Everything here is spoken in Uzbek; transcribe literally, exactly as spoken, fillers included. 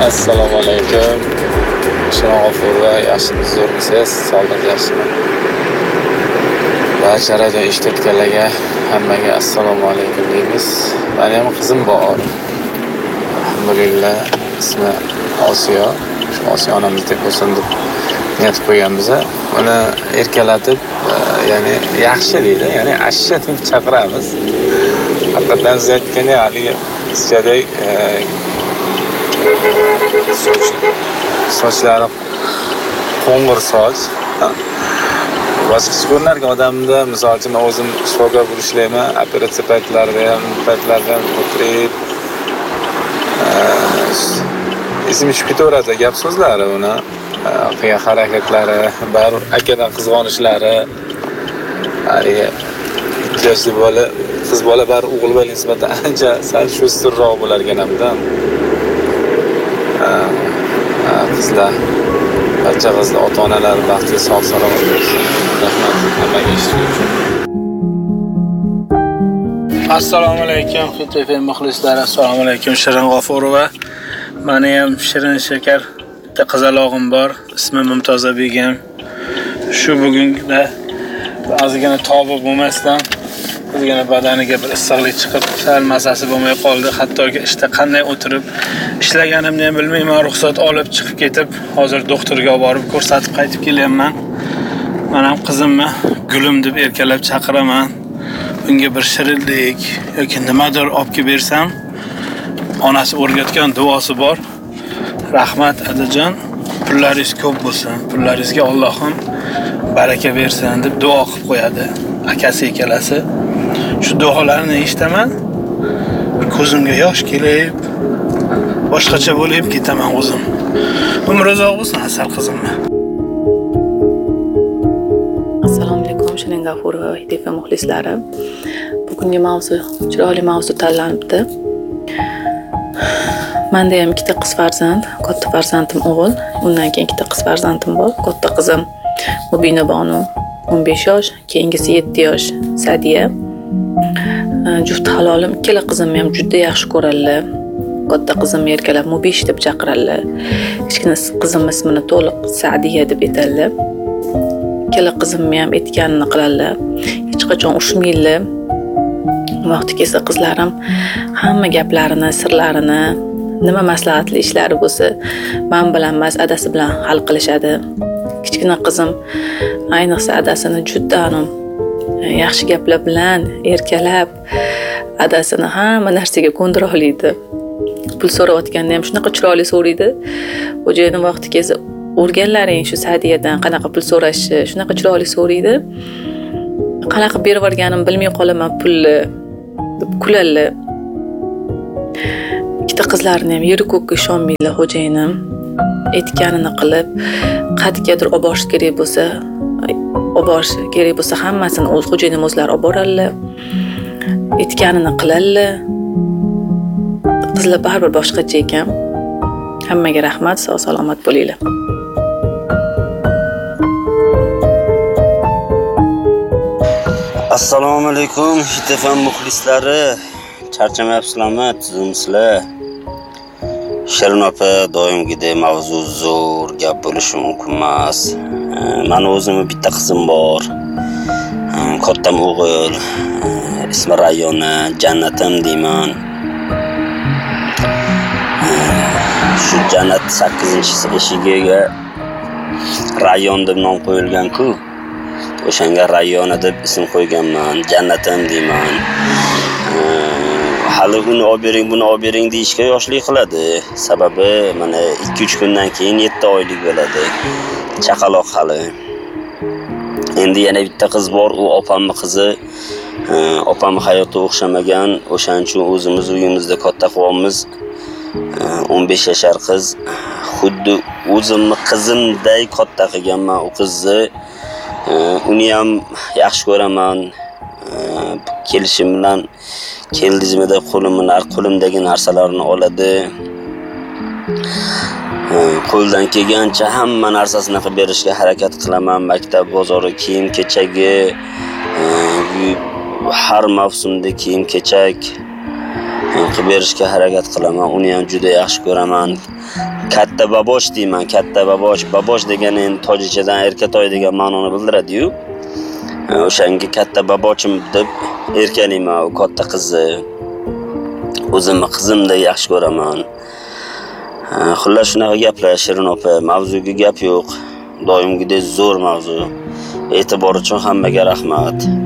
Assalomu alaykum. Shunaqafor va yaxshimisiz, zo'rmisiz? Sog'lik yaxshimi? Barcha radio eshitayotganlarga hammaga assalomu alaykum deymiz. Meni ham qizim bor. Alhamdulillah, ismi Osiyo. Shu Osiyo onamiz deb bo'lsin deb niyat qo'yganmiz. Uni erkalatib, ya'ni yaxshi deydi, ya'ni ashsha deb chaqiramiz. Haqiqatan siz aytgan haligi ichadek sochlari qo'ng'ir soch. Boshqacha ko'rinarkan odamda, misol uchun o'zim shifokor bo'lib ishlayman, operatsiya paytlarida ham, paytlarida ham o'tirib esim chiqib ketaveradi gap so'zlari, uni qilgan harakatlari, baribir akadan qizg'onishlari, haligi ikki yoshli bola, qiz bola baribir o'g'il bola nisbatan ancha sal sho'stirroq bo'lar ekan hamdan. Qizlar, barcha qizlar ota-onalar baxtli sog'-salomat bo'lsin. Rahmat hammaga eshitish uchun. Assalomu alaykum H T F muxlislari, assalomu alaykum Shirin G'ofurova. Meni ham shirin shakar bitta qizalog'im bor, ismi Mumtoza Begim. Shu bugungida ozgina tobi bo'lmasdan, ozgina badaniga bir issiqlik chiqib, sal mazasi bo'lmay qoldi. Hattoki ishda qanday o'tirib ishlaganimni ham bilmayman, ruxsat olib chiqib ketib, hozir doktorga olib borib ko'rsatib qaytib kelyapman. Men ham qizimni Gulim deb erkalab chaqiraman. Unga bir shirinlik yoki nimadir olib kelib bersam, onasi o'rgatgan duosi bor. Rahmat adajon, pullaringiz ko'p bo'lsin, pullaringizga Allohim baraka bersin deb duo qilib qo'yadi akasi ikkalasi. Shu duolarni eshitaman, ko'zimga yosh kelib, boshqacha bo'lib ketaman o'zim. Umr uzoq bo'lsin asal qizimni. Assalomu alaykum Shirin G'ofurova va H T F muxlislari. Bugungi mavzu chiroyli mavzu tanlanibdi. Menda ham ikkita qiz farzand, katta farzandim o'g'il, undan keyin ikkita qiz farzandim bor. Katta qizim Mubina Bonu o'n besh yosh, keyingisi yetti yosh Sadiya. Juft halolim, ikkala qizimni ham juda yaxshi ko'radilar. Katta qizimni erkalab Mubish deb chaqiradilar. Kichkina qizim ismini to'liq Sadiya deb aytadilar. Ikkala qizimni ham aytganini qiladilar. Hech qachon urushmaydilar. Vaqti kelsa qizlarim hamma gaplarini, sirlarini, nima maslahatli ishlari bo'lsa, men bilan emas, adasi bilan hal qilishadi. Kichkina qizim ayniqsa adasini juda yaxshi gaplar bilan erkalab, adasini hamma narsaga ko'ndira oladi. Pul so'rayotganda ham shunaqa chiroyli so'raydi. Xo'jayinim vaqti kelsa, o'rganlaring shu Sadiyadan qanaqa pul so'rashni, shunaqa chiroyli so'raydi. Qanaqa berib yuborganimni bilmay qolaman pulni deb kuladilar. Ikkita qizlarini ham yeri ko'kka ishonmaydilar xo'jayinim. Aytganini qilib, qayergadir olib borish kerak bo'lsa, olib borish kerak bo'lsa hammasini o'z xo'jayinim o'zlari olib boradilar. Aytganini qiladilar. Qizlar baribir boshqacha ekan. Hammaga rahmat, sog' salomat bo'linglar. Assalomu alaykum H T F muxlislari. Charchamayapsizlarmi? Tuzimsizlar. Shirin opa doimgidek mavzu zo'r gap bo'lishi mumkin emas. Meni o'zimni bitta qizim bor. Kattam o'g'il. Ismi Rayona, jannatim deyman. Shu jannat sakkizinchi eshigiga Rayon deb nom qo'yilgan-ku. O'shanga Rayona deb ism qo'yganman, jannatim deyman. Hali uni olib bering, buni olib bering deyishga yoshlik qiladi. Sababi mana ikki uch kundan keyin yetti oylik bo'ladi. Chaqaloq hali. Endi yana bitta qiz bor, u opamning qizi. Opam hayotda o'xshamagan, o'shaning uchun o'zimiz uyimizda katta qilamiz. o'n besh yashar qiz. Xuddi o'zimni qizimday katta qilganman u qizni. Uni ham yaxshi ko'raman. Kelishim bilan keldizmida qo'limni, qo'limdagi narsalarni oladi. Qo'ldan kelgancha hamma narsasini qilib berishga harakat qilaman. Maktab bozori, kiyim kechagi, har mavsumda kiyim kechak, qilib berishga harakat qilaman. Uni ham juda yaxshi ko'raman. Katta babosh deyman, katta babosh. Babosh degani endi tojikchadan erkatoy degan ma'noni bildiradi-yu. O'shanga katta babochim deb erkalayman u katta qizni. O'zimni qizimdek yaxshi ko'raman. Xullas shunaqa gaplar Shirin opa, mavzuga gap yo'q. Doimgidek zo'r mavzu. E'tibor uchun hammaga rahmat.